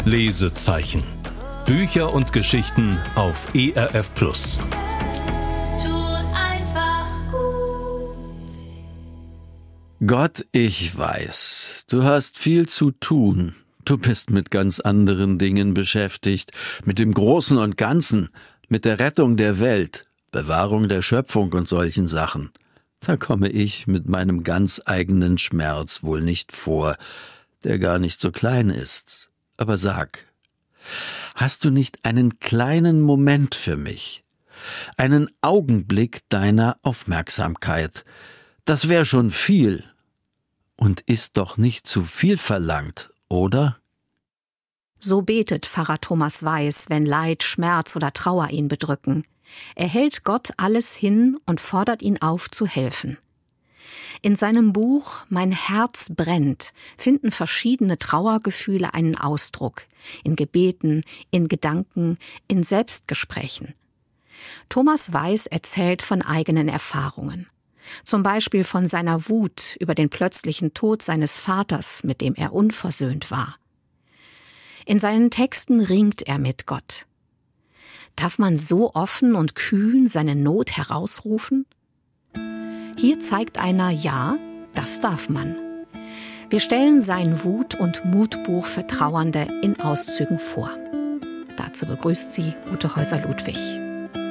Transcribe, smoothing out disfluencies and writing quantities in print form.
Lesezeichen. Bücher und Geschichten auf ERF+. Gott, ich weiß, du hast viel zu tun. Du bist mit ganz anderen Dingen beschäftigt, mit dem Großen und Ganzen, mit der Rettung der Welt, Bewahrung der Schöpfung und solchen Sachen. Da komme ich mit meinem ganz eigenen Schmerz wohl nicht vor, der gar nicht so klein ist. Aber sag, hast du nicht einen kleinen Moment für mich? Einen Augenblick deiner Aufmerksamkeit? Das wär schon viel. Und ist doch nicht zu viel verlangt, oder? So betet Pfarrer Thomas Weiß, wenn Leid, Schmerz oder Trauer ihn bedrücken. Er hält Gott alles hin und fordert ihn auf, zu helfen. In seinem Buch »Mein Herz brennt« finden verschiedene Trauergefühle einen Ausdruck. In Gebeten, in Gedanken, in Selbstgesprächen. Thomas Weiß erzählt von eigenen Erfahrungen. Zum Beispiel von seiner Wut über den plötzlichen Tod seines Vaters, mit dem er unversöhnt war. In seinen Texten ringt er mit Gott. Darf man so offen und kühn seine Not herausrufen? Hier zeigt einer, ja, das darf man. Wir stellen sein Wut- und Mutbuch für Trauernde in Auszügen vor. Dazu begrüßt sie Ute Häuser-Ludwig.